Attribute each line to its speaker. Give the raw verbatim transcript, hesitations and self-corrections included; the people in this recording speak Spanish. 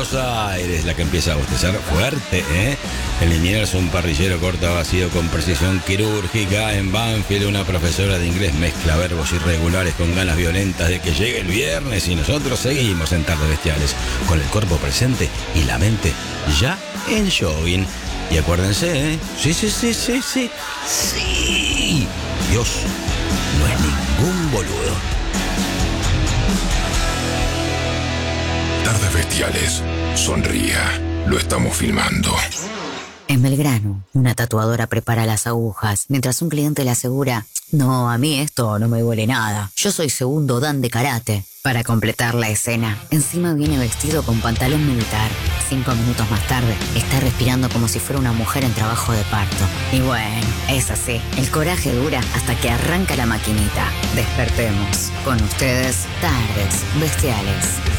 Speaker 1: Buenos Aires, la que empieza a bostezar fuerte, ¿eh? En Liniers, un parrillero corta vacío con precisión quirúrgica. En Banfield, una profesora de inglés mezcla verbos irregulares con ganas violentas de que llegue el viernes, y nosotros seguimos en Tardes Bestiales, con el cuerpo presente y la mente ya en jogging. Y acuérdense, ¿eh? Sí, sí, sí, sí, sí. Sí. Dios no es ningún boludo.
Speaker 2: Tardes Bestiales. Sonría. Lo estamos filmando.
Speaker 3: En Belgrano, una tatuadora prepara las agujas, mientras un cliente le asegura: no, a mí esto no me duele nada. Yo soy segundo dan de karate. Para completar la escena, encima viene vestido con pantalón militar. Cinco minutos más tarde, está respirando como si fuera una mujer en trabajo de parto. Y bueno, es así. El coraje dura hasta que arranca la maquinita. Despertemos. Con ustedes, Tardes Bestiales.